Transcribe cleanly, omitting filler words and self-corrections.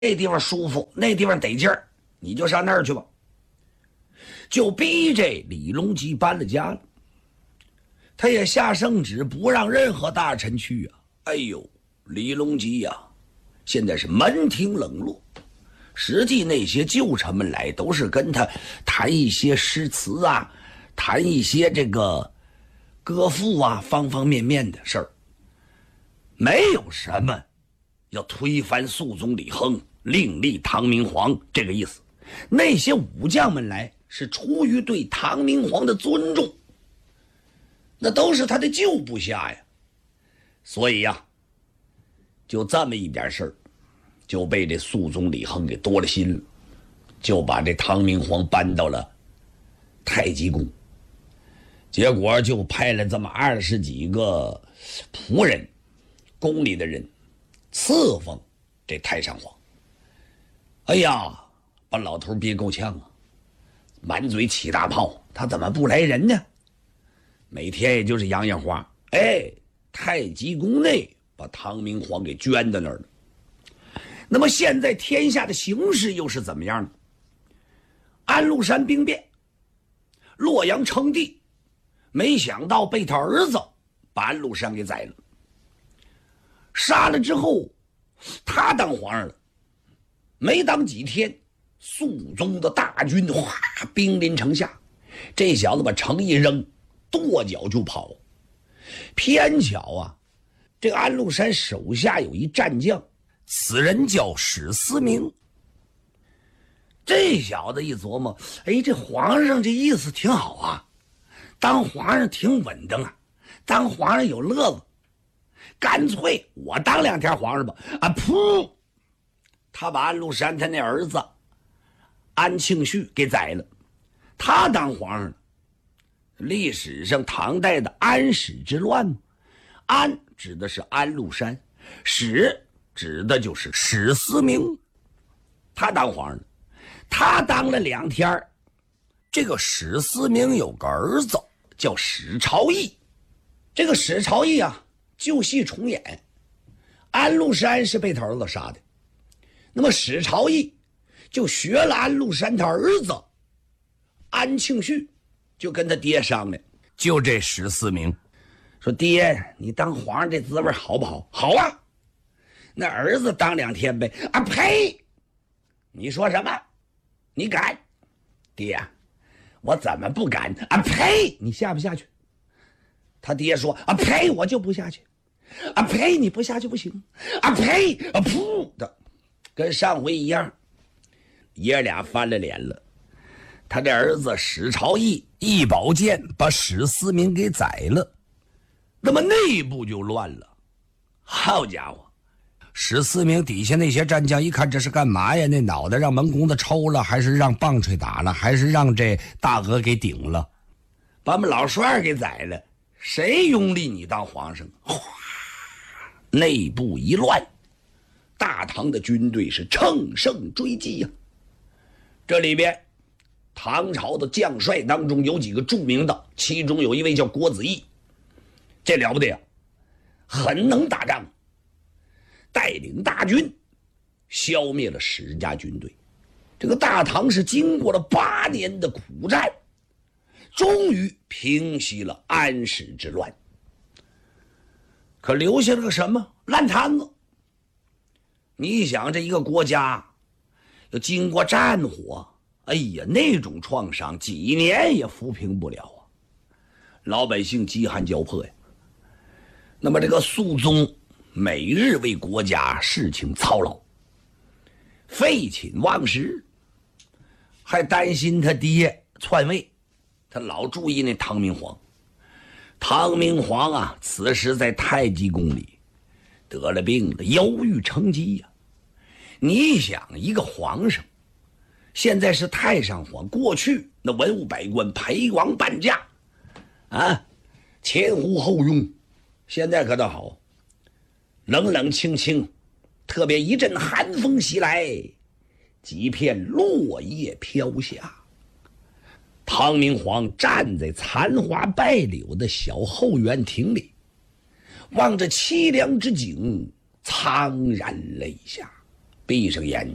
这地方舒服，那地方得劲儿，你就上那儿去吧。就逼这李隆基搬了家了，他也下圣旨不让任何大臣去啊。哎呦，李隆基呀，现在是门庭冷落。实际那些旧臣们来都是跟他谈一些诗词啊，谈一些这个歌赋啊，方方面面的事儿，没有什么要推翻肃宗李亨，另立唐明皇这个意思。那些武将们来是出于对唐明皇的尊重，那都是他的旧部下呀。所以呀，就这么一点事儿，就被这肃宗李亨给多了心了，就把这唐明皇搬到了太极宫。结果就派了这么20几个仆人，宫里的人赐封这太上皇。哎呀，把老头憋够呛啊，满嘴起大泡，他怎么不来人呢？每天也就是洋洋话，哎，太极宫内把唐明皇给圈在那儿了。那么现在天下的形势又是怎么样呢？安禄山兵变，洛阳称帝，没想到被他儿子把安禄山给宰了。杀了之后，他当皇上了，没当几天，肃宗的大军哗兵临城下，这小子把城一扔，跺脚就跑。偏巧啊，这个安禄山手下有一战将，此人叫史思明。这小子一琢磨，哎，这皇上这意思挺好啊，当皇上挺稳当啊，当皇上有乐子，干脆我当2天皇上吧！啊，噗！他把安禄山他那儿子安庆绪给宰了，他当皇上了。历史上唐代的安史之乱，安指的是安禄山，史指的就是史思明，他当皇上了。他当了2天，这个史思明有个儿子叫史朝义。这个史朝义啊，旧戏重演，安禄山是被他儿子杀的，那么史朝义就学了安禄山他儿子安庆绪，就跟他爹商量，就这史思明说，爹，你当皇上这滋味好不好？好啊，那儿子当2天呗。啊呸！你说什么？你敢？爹，我怎么不敢？啊呸！你下不下去？他爹说，啊呸，我就不下去。啊呸，你不下去不行。啊呸！啊噗的，跟上回一样，爷俩翻了脸了。他这儿子史朝义一宝剑把史思明给宰了，那么内部就乱了。好家伙，史思明底下那些战将一看这是干嘛呀？那脑袋让门公子抽了，还是让棒槌打了，还是让这大鹅给顶了，把我们老帅给宰了，谁拥立你当皇上？哗，内部一乱，大唐的军队是乘胜追击呀。这里边唐朝的将帅当中有几个著名的，其中有一位叫郭子仪，这了不得呀，很能打仗，带领大军消灭了史家军队。这个大唐是经过了8年的苦战，终于平息了安史之乱，可留下了个什么烂摊子。你想这一个国家要经过战火，哎呀，那种创伤几年也抚平不了啊，老百姓饥寒交迫呀。那么这个肃宗每日为国家事情操劳，废寝忘食，还担心他爹篡位，他老注意那唐明皇。唐明皇啊，此时在太极宫里得了病了，忧郁成疾呀。你想一个皇上，现在是太上皇，过去那文武百官陪王伴驾啊，前呼后拥，现在可倒好，冷冷清清，特别一阵寒风袭来，几片落叶飘下。唐明皇站在残花败柳的小后园亭里，望着凄凉之景，怆然泪下，闭上眼睛